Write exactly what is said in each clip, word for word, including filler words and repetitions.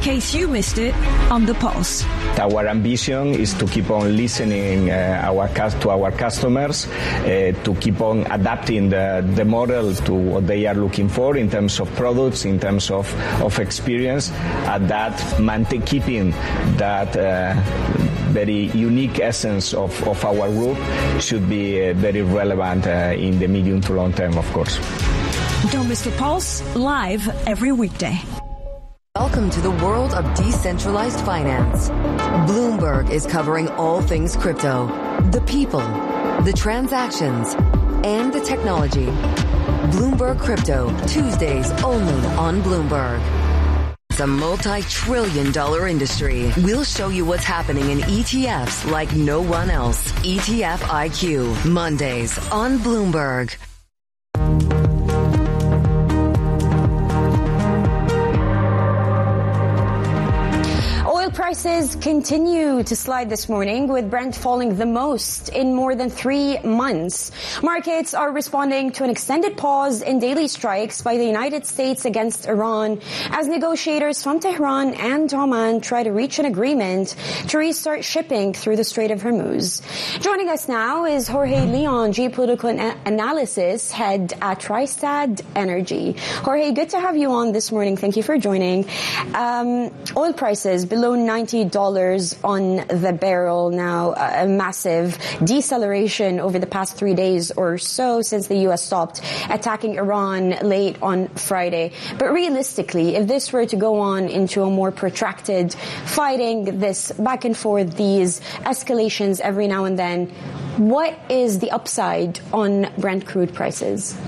case you missed it on The Pulse. Our ambition is to keep on listening uh, our to our customers, uh, to keep on adapting the, the model to what they are looking for in terms of products, in terms of, of experience, and that maintain, keeping that uh, very unique essence of, of our group should be uh, very relevant uh, in the medium to long term, of course. Don't miss The Pulse, live every weekday. Welcome to the world of decentralized finance. Bloomberg is covering all things crypto, the people, the transactions, and the technology. Bloomberg Crypto, Tuesdays only on Bloomberg. It's a multi-trillion dollar industry. We'll show you what's happening in E T Fs like no one else. E T F I Q, Mondays on Bloomberg. Prices continue to slide this morning, with Brent falling the most in more than three months. Markets are responding to an extended pause in daily strikes by the United States against Iran as negotiators from Tehran and Oman try to reach an agreement to restart shipping through the Strait of Hormuz. Joining us now is Jorge Leon, geopolitical an- analysis head at Rystad Energy. Jorge, good to have you on this morning. Thank you for joining. Um, oil prices below ninety dollars on the barrel now, a massive deceleration over the past three days or so since the U S stopped attacking Iran late on Friday. But realistically, if this were to go on into a more protracted fighting, this back and forth, these escalations every now and then, what is the upside on Brent crude prices?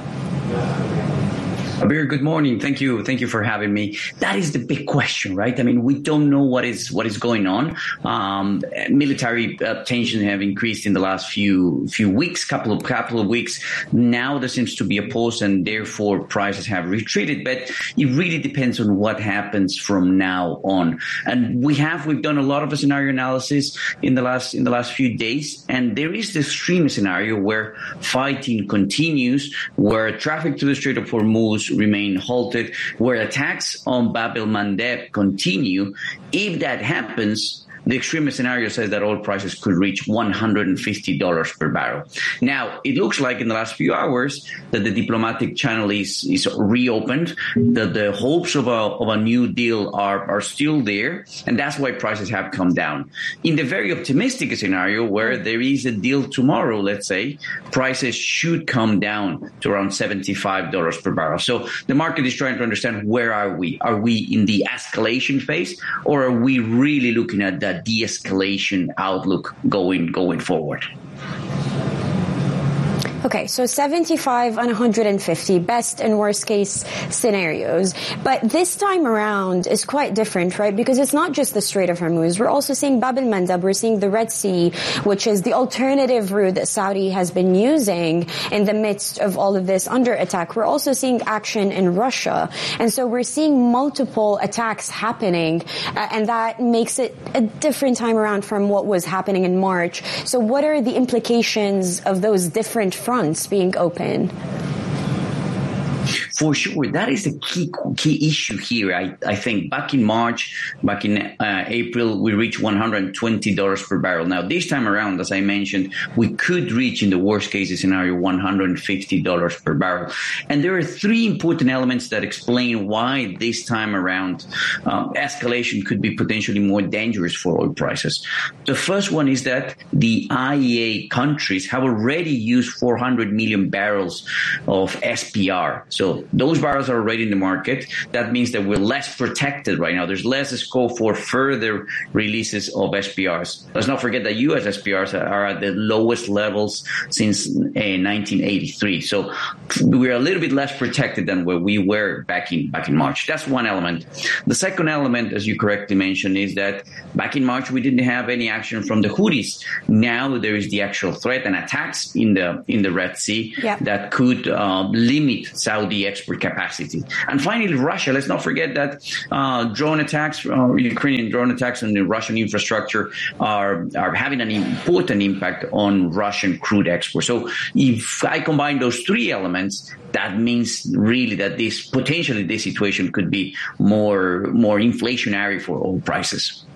Very good morning. Thank you. Thank you for having me. That is the big question, right? I mean, we don't know what is what is going on. Um, military uh, tensions have increased in the last few few weeks, couple of couple of weeks. Now there seems to be a pause, and therefore prices have retreated. But it really depends on what happens from now on. And we have we've done a lot of a scenario analysis in the last in the last few days, and there is the extreme scenario where fighting continues, where traffic to the Strait of Hormuz remain halted, where attacks on Bab el-Mandeb continue. If that happens, the extreme scenario says that oil prices could reach one hundred fifty dollars per barrel. Now, it looks like in the last few hours that the diplomatic channel is, is reopened, that the hopes of a, of a new deal are, are still there, and that's why prices have come down. In the very optimistic scenario where there is a deal tomorrow, let's say, prices should come down to around seventy-five dollars per barrel. So the market is trying to understand, where are we? Are we in the escalation phase, or are we really looking at that de-escalation outlook going going forward? Okay, so seventy-five and one hundred fifty, best and worst case scenarios. But this time around is quite different, right? Because it's not just the Strait of Hormuz. We're also seeing Bab el-Mandeb. We're seeing the Red Sea, which is the alternative route that Saudi has been using in the midst of all of this under attack. We're also seeing action in Russia. And so we're seeing multiple attacks happening, uh, and that makes it a different time around from what was happening in March. So what are the implications of those different fronts being open? For sure, that is the key key issue here. I, I think back in March, back in uh, April, we reached one hundred twenty dollars per barrel. Now, this time around, as I mentioned, we could reach, in the worst case scenario, one hundred fifty dollars per barrel. And there are three important elements that explain why this time around um, escalation could be potentially more dangerous for oil prices. The first one is that the I E A countries have already used four hundred million barrels of S P R. So those barrels are already in the market. That means that we're less protected right now. There's less scope for further releases of S P Rs. Let's not forget that U S S P Rs are at the lowest levels since uh, nineteen eighty-three. So we're a little bit less protected than where we were back in back in March. That's one element. The second element, as you correctly mentioned, is that back in March we didn't have any action from the Houthis. Now there is the actual threat and attacks in the in the Red Sea yep. that could uh, limit Saudi export capacity. And finally, Russia. Let's not forget that uh, drone attacks, uh, Ukrainian drone attacks on the Russian infrastructure are are having an important impact on Russian crude exports. So if I combine those three elements, that means really that this potentially this situation could be more more inflationary for oil prices.